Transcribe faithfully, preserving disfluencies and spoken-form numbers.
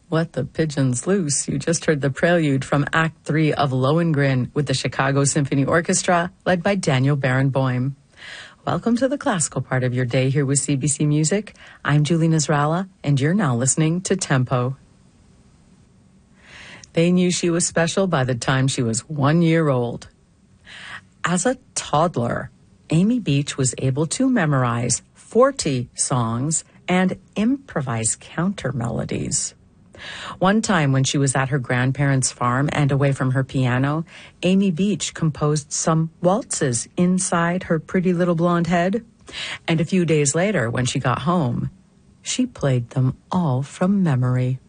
Let the Pigeons Loose. You just heard the prelude from Act Three of Lohengrin with the Chicago Symphony Orchestra, led by Daniel Barenboim. Welcome to the classical part of your day here with C B C Music. I'm Julie Nasrallah, and you're now listening to Tempo. They knew she was special by the time she was one year old. As a toddler, Amy Beach was able to memorize forty songs and improvise counter melodies. One time when she was at her grandparents' farm and away from her piano, Amy Beach composed some waltzes inside her pretty little blonde head. And a few days later, when she got home, she played them all from memory.